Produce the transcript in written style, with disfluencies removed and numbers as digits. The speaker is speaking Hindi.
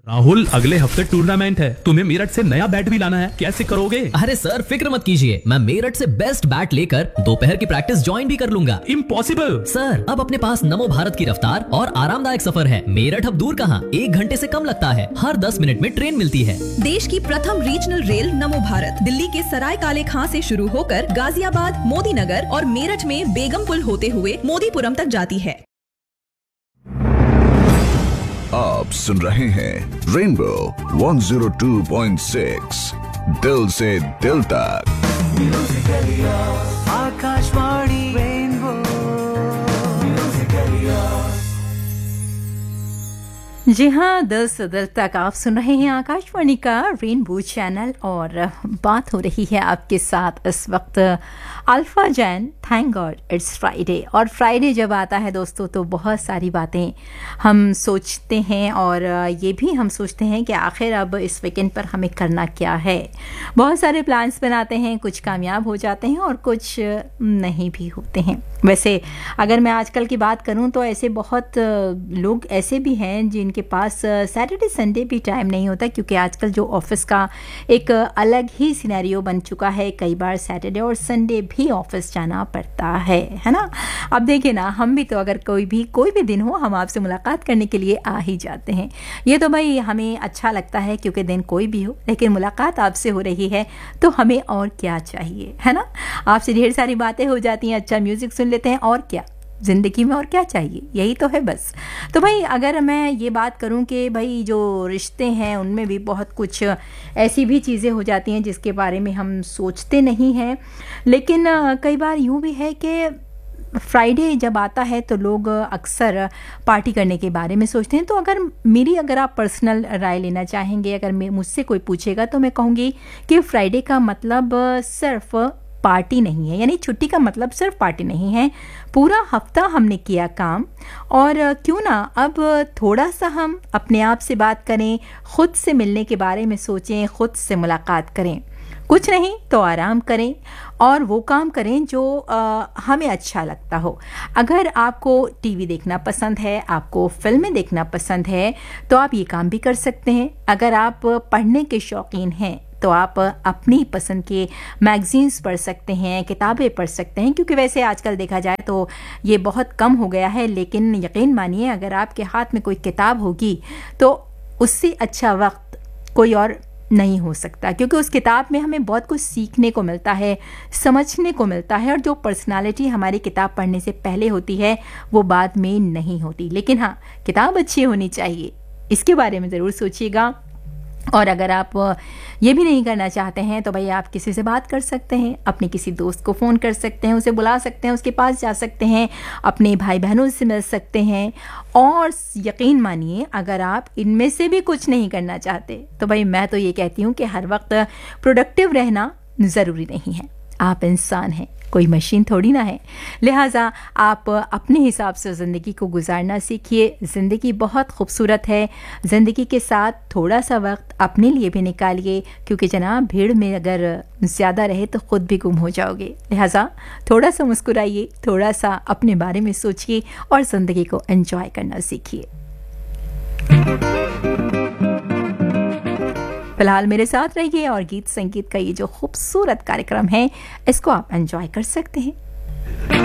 राहुल, अगले हफ्ते टूर्नामेंट है, तुम्हें मेरठ से नया बैट भी लाना है, कैसे करोगे? अरे सर, फिक्र मत कीजिए, मैं मेरठ से बेस्ट बैट लेकर दोपहर की प्रैक्टिस ज्वाइन भी कर लूंगा। इम्पॉसिबल सर, अब अपने पास नमो भारत की रफ्तार और आरामदायक सफर है। मेरठ अब दूर कहाँ, 1 घंटे से कम लगता है। हर 10 मिनट में ट्रेन मिलती है। देश की प्रथम रीजनल रेल नमो भारत दिल्ली के सराय काले खां से शुरू होकर गाजियाबाद, मोदी नगर और मेरठ में बेगमपुल होते हुए मोदीपुरम तक जाती है। आप सुन रहे हैं रेनबो 102.6 दिल से दिल तक। आकाशवाणी रेनबो। जी हाँ, दिल से दिल तक आप सुन रहे हैं आकाशवाणी का रेनबो चैनल और बात हो रही है आपके साथ इस वक्त alpha Jain. Thank God it's Friday. और फ्राइडे जब आता है दोस्तों तो बहुत सारी बातें हम सोचते हैं और ये भी हम सोचते हैं कि आखिर अब इस वीकेंड पर हमें करना क्या है। बहुत सारे प्लान्स बनाते हैं, कुछ कामयाब हो जाते हैं और कुछ नहीं भी होते हैं। वैसे अगर मैं आजकल की बात करूं तो ऐसे बहुत लोग ऐसे भी हैं जिनके पास सैटरडे संडे भी टाइम नहीं होता, क्योंकि आजकल जो ऑफिस का एक अलग ही सिनेरियो बन चुका है। कई बार सैटरडे और संडे भी ऑफिस जाना पड़ता है ना। अब देखिए ना, हम भी तो अगर कोई भी दिन हो, हम आपसे मुलाकात करने के लिए आ ही जाते हैं। ये तो भाई हमें अच्छा लगता है, क्योंकि दिन कोई भी हो, लेकिन मुलाकात आपसे हो रही है तो हमें और क्या चाहिए, है ना। आपसे ढेर सारी बातें हो जाती हैं, अच्छा म्यूजिक सुन लेते हैं, और क्या ज़िंदगी में और क्या चाहिए, यही तो है बस। तो भाई अगर मैं ये बात करूं कि भाई जो रिश्ते हैं उनमें भी बहुत कुछ ऐसी भी चीज़ें हो जाती हैं जिसके बारे में हम सोचते नहीं हैं, लेकिन कई बार यूं भी है कि फ्राइडे जब आता है तो लोग अक्सर पार्टी करने के बारे में सोचते हैं। तो अगर आप पर्सनल राय लेना चाहेंगे, अगर मुझसे कोई पूछेगा तो मैं कहूँगी कि फ्राइडे का मतलब सिर्फ पार्टी नहीं है, यानी छुट्टी का मतलब सिर्फ पार्टी नहीं है। पूरा हफ्ता हमने किया काम, और क्यों ना अब थोड़ा सा हम अपने आप से बात करें, खुद से मिलने के बारे में सोचें, खुद से मुलाकात करें। कुछ नहीं तो आराम करें और वो काम करें जो हमें अच्छा लगता हो। अगर आपको टीवी देखना पसंद है, आपको फिल्में देखना पसंद है, तो आप ये काम भी कर सकते हैं। अगर आप पढ़ने के शौकीन हैं तो आप अपनी पसंद के मैगजीन्स पढ़ सकते हैं, किताबें पढ़ सकते हैं, क्योंकि वैसे आजकल देखा जाए तो ये बहुत कम हो गया है। लेकिन यकीन मानिए, अगर आपके हाथ में कोई किताब होगी तो उससे अच्छा वक्त कोई और नहीं हो सकता, क्योंकि उस किताब में हमें बहुत कुछ सीखने को मिलता है, समझने को मिलता है, और जो पर्सनालिटी हमारी किताब पढ़ने से पहले होती है वो बाद में नहीं होती। लेकिन हाँ, किताब अच्छी होनी चाहिए, इसके बारे में ज़रूर सोचिएगा। और अगर आप ये भी नहीं करना चाहते हैं तो भाई आप किसी से बात कर सकते हैं, अपने किसी दोस्त को फ़ोन कर सकते हैं, उसे बुला सकते हैं, उसके पास जा सकते हैं, अपने भाई बहनों से मिल सकते हैं। और यकीन मानिए, अगर आप इनमें से भी कुछ नहीं करना चाहते तो भाई मैं तो ये कहती हूँ कि हर वक्त प्रोडक्टिव रहना ज़रूरी नहीं है। आप इंसान हैं, कोई मशीन थोड़ी ना है। लिहाजा आप अपने हिसाब से ज़िंदगी को गुजारना सीखिए। ज़िंदगी बहुत खूबसूरत है। ज़िंदगी के साथ थोड़ा सा वक्त अपने लिए भी निकालिए, क्योंकि जनाब भीड़ में अगर ज़्यादा रहे तो ख़ुद भी गुम हो जाओगे। लिहाजा थोड़ा सा मुस्कुराइए, थोड़ा सा अपने बारे में सोचिए और ज़िंदगी को एंजॉय करना सीखिए। फिलहाल मेरे साथ रहिए और गीत संगीत का ये जो खूबसूरत कार्यक्रम है, इसको आप एंजॉय कर सकते हैं।